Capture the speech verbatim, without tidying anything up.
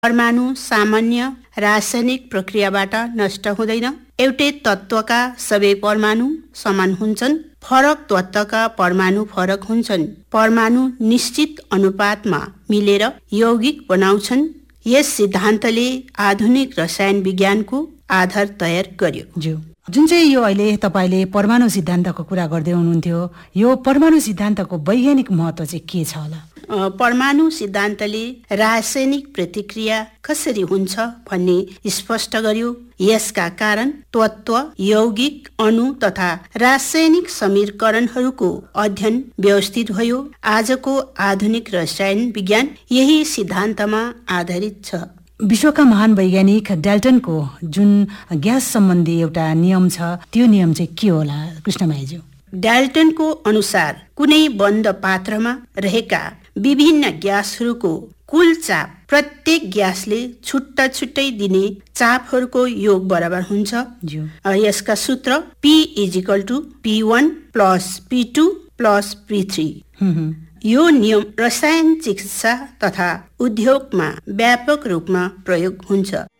परमाणु सामान्य रासायनिक प्रक्रियाबाट नष्ट हुँदैन। एउटै तत्त्वका सबै परमाणु समान हुन्छन्, फरक तत्त्वका परमाणु फरक हुन्छन्। परमाणु निश्चित अनुपातमा मिलेर यौगिक बनाउँछन्। यस सिद्धान्तले आधुनिक रसायन विज्ञानको आधार तयार गर्यो। ज्यू जुन चाहिँ यो अहिले तपाईँले परमाणु सिद्धान्तको कुरा गर्दै हुनुहुन्थ्यो, यो परमाणु सिद्धान्तको वैज्ञानिक महत्त्व चाहिँ के छ होला? परमाणु सिद्धान्तले रासायनिक प्रतिक्रिया कसरी हुन्छ भन्ने स्पष्ट गर्यो। यसका कारण तत्त्व, यौगिक, अणु तथा रासायनिक समीकरणहरूको अध्ययन व्यवस्थित भयो। आजको आधुनिक रसायन विज्ञान यही सिद्धान्तमा आधारित छ। विश्वका महान वैज्ञानिक डाल्टनको जुन ग्यास सम्बन्धी एउटा नियम छ, त्यो नियम चाहिँ के होला कृष्णमायाज्यू? डाल्टनको अनुसार कुनै बन्द पात्रमा रहेका विभिन्न ग्यासहरूको कुल चाप प्रत्येक ग्यासले छुट्टा छुट्टै दिने चापहरूको योग बराबर हुन्छ। यसका सूत्र P is equal two P one plus P two plus P three. यो नियम रसायन चिकित्सा तथा उद्योगमा व्यापक रूपमा प्रयोग हुन्छ।